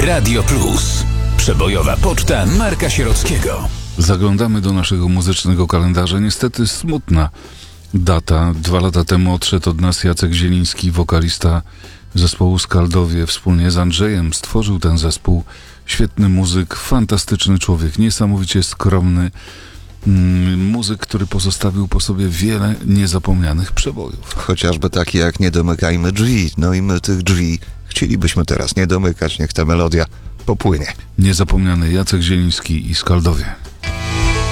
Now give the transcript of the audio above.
Radio Plus. Przebojowa poczta Marka Sierockiego. Zaglądamy do naszego muzycznego kalendarza. Niestety smutna data. 2 lata temu odszedł od nas Jacek Zieliński, wokalista zespołu Skaldowie. Wspólnie z Andrzejem stworzył ten zespół. Świetny muzyk, fantastyczny człowiek, niesamowicie skromny muzyk, który pozostawił po sobie wiele niezapomnianych przebojów. Chociażby takie jak Nie domykajmy drzwi. No i my tych drzwi chcielibyśmy teraz nie domykać. Niech ta melodia popłynie. Niezapomniany Jacek Zieliński i Skaldowie.